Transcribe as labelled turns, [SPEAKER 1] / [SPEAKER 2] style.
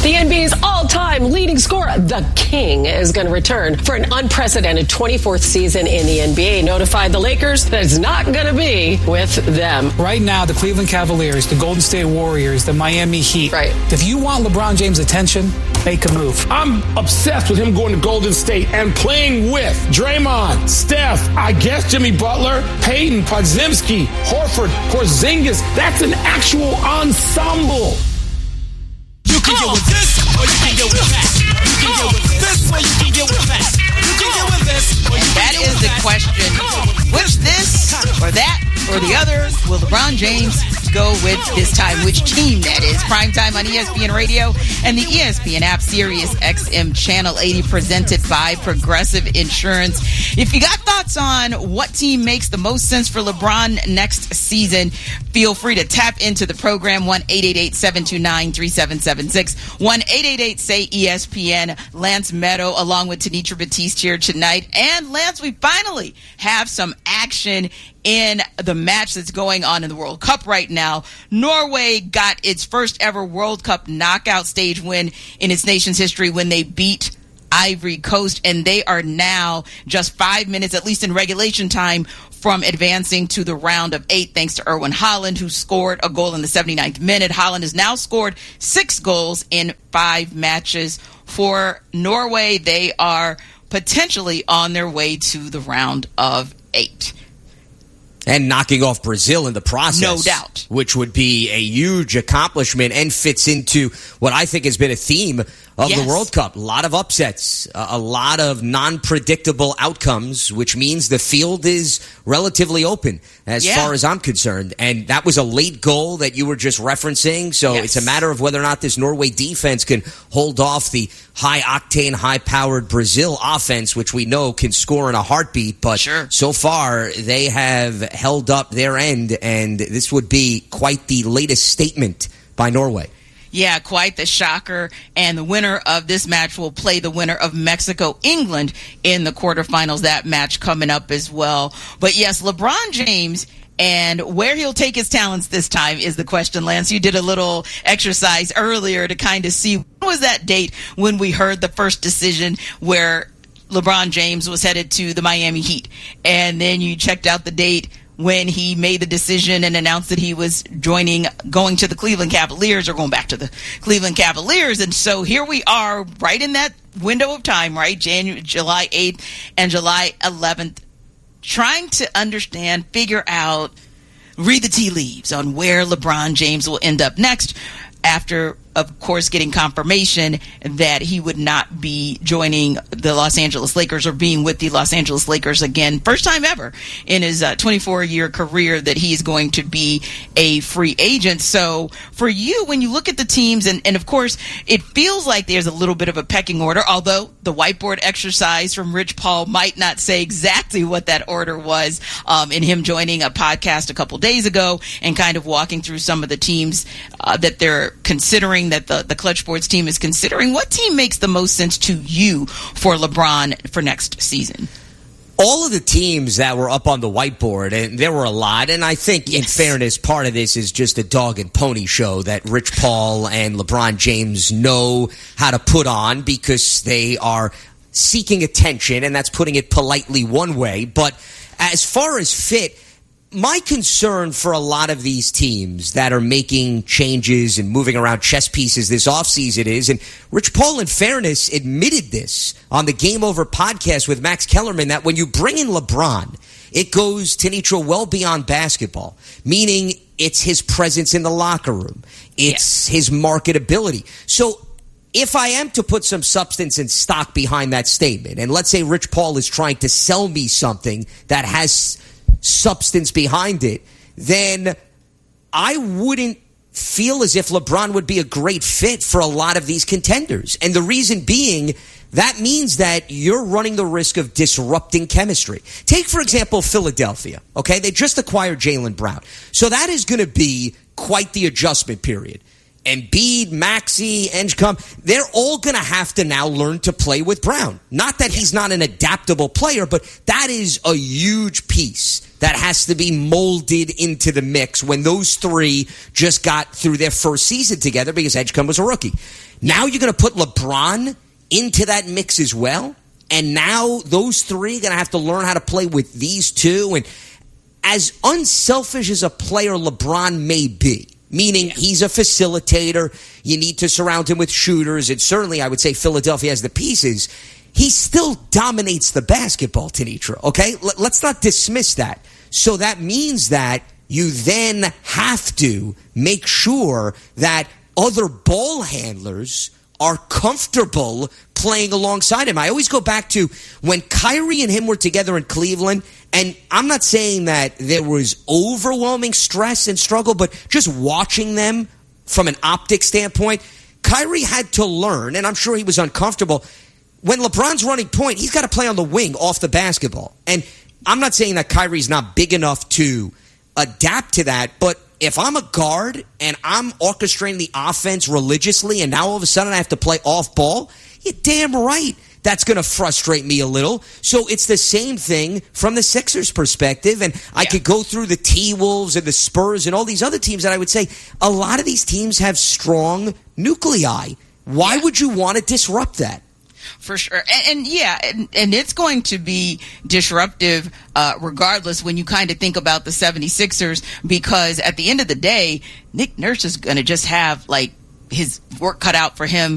[SPEAKER 1] The NBA's all-time leading scorer, the King, is going to return for an unprecedented 24th season in the NBA. Notified the Lakers that it's not going to be with them.
[SPEAKER 2] Right now, the Cleveland Cavaliers, the Golden State Warriors, the Miami Heat.
[SPEAKER 1] Right.
[SPEAKER 2] If you want LeBron James' attention, make a move.
[SPEAKER 3] I'm obsessed with him going to Golden State and playing with Draymond, Steph, I guess Jimmy Butler, Payton, Podziemski, Horford, Porzingis. That's an actual ensemble.
[SPEAKER 4] You can get with this, or you can get with that. You can get with this, or you can get with that. You can get with this, or you can
[SPEAKER 5] that
[SPEAKER 4] get
[SPEAKER 5] is
[SPEAKER 4] with
[SPEAKER 5] the
[SPEAKER 4] that.
[SPEAKER 5] question. Which this, or that, or the other? Will LeBron James go with this time? Which team, that is? Primetime on ESPN Radio and the ESPN app, Sirius XM Channel 80, presented by Progressive Insurance. If you got thoughts on what team makes the most sense for LeBron next season, feel free to tap into the program, 1-888-729-3776, 1-888-SAY-ESPN. Lance Meadow along with Tenitra Batiste here tonight. And Lance, we finally have some action in the match that's going on in the World Cup right now. Norway got its first ever World Cup knockout stage win in its nation's history when they beat Ivory Coast, and they are now just 5 minutes, at least in regulation time, from advancing to the round of 8, thanks to Erwin Haaland, who scored a goal in the 79th minute. Haaland has now scored 6 goals in 5 matches for Norway. They are potentially on their way to the round of 8.
[SPEAKER 6] And knocking off Brazil in the process.
[SPEAKER 5] No doubt.
[SPEAKER 6] Which would be a huge accomplishment and fits into what I think has been a theme of the World Cup. A lot of upsets, a lot of non-predictable outcomes, which means the field is relatively open as far as I'm concerned. And that was a late goal that you were just referencing. So it's a matter of whether or not this Norway defense can hold off the high-octane, high-powered Brazil offense, which we know can score in a heartbeat. But so far, they have held up their end, and this would be quite the latest statement by Norway.
[SPEAKER 5] Yeah, quite the shocker. And the winner of this match will play the winner of Mexico-England in the quarterfinals. That match coming up as well. But yes, LeBron James, and where he'll take his talents this time is the question. Lance, you did a little exercise earlier to kind of see, what was that date when we heard the first decision where LeBron James was headed to the Miami Heat? And then you checked out the date when he made the decision and announced that he was going to the Cleveland Cavaliers, or going back to the Cleveland Cavaliers. And so here we are right in that window of time, right? July 8th and July 11th, trying to understand, figure out, read the tea leaves on where LeBron James will end up next, after, of course, getting confirmation that he would not be joining the Los Angeles Lakers or being with the Los Angeles Lakers again. First time ever in his 24-year career that he is going to be a free agent. So for you, when you look at the teams, and of course, it feels like there's a little bit of a pecking order, although the whiteboard exercise from Rich Paul might not say exactly what that order was, in him joining a podcast a couple days ago and kind of walking through some of the teams that they're considering, that the Clutch Sports team is considering. What team makes the most sense to you for LeBron for next season?
[SPEAKER 6] All of the teams that were up on the whiteboard, and there were a lot, and I think, in fairness, part of this is just a dog and pony show that Rich Paul and LeBron James know how to put on, because they are seeking attention, and that's putting it politely one way. But as far as fit, my concern for a lot of these teams that are making changes and moving around chess pieces this offseason is, and Rich Paul, in fairness, admitted this on the Game Over podcast with Max Kellerman, that when you bring in LeBron, it goes, Tenitra, well beyond basketball, meaning it's his presence in the locker room. It's his marketability. So if I am to put some substance and stock behind that statement, and let's say Rich Paul is trying to sell me something that has substance behind it, then I wouldn't feel as if LeBron would be a great fit for a lot of these contenders. And the reason being, that means that you're running the risk of disrupting chemistry. Take, for example, Philadelphia. Okay, they just acquired Jaylen Brown. So that is going to be quite the adjustment period. Embiid, Maxey, Engcom, they're all going to have to now learn to play with Brown. Not that he's not an adaptable player, but that is a huge piece that has to be molded into the mix when those three just got through their first season together because Edgecombe was a rookie. Now you're going to put LeBron into that mix as well, and now those three are going to have to learn how to play with these two. And as unselfish as a player LeBron may be, meaning he's a facilitator, you need to surround him with shooters, and certainly I would say Philadelphia has the pieces, he still dominates the basketball, Tenitra, okay? Let's not dismiss that. So that means that you then have to make sure that other ball handlers are comfortable playing alongside him. I always go back to when Kyrie and him were together in Cleveland, and I'm not saying that there was overwhelming stress and struggle, but just watching them from an optic standpoint, Kyrie had to learn, and I'm sure he was uncomfortable. When LeBron's running point, he's got to play on the wing off the basketball. And I'm not saying that Kyrie's not big enough to adapt to that, but if I'm a guard and I'm orchestrating the offense religiously and now all of a sudden I have to play off ball, you're damn right that's going to frustrate me a little. So it's the same thing from the Sixers' perspective. And I could go through the T-Wolves and the Spurs and all these other teams that I would say a lot of these teams have strong nuclei. Why would you want to disrupt that?
[SPEAKER 5] For sure. And it's going to be disruptive regardless when you kind of think about the 76ers, because at the end of the day, Nick Nurse is going to just have like his work cut out for him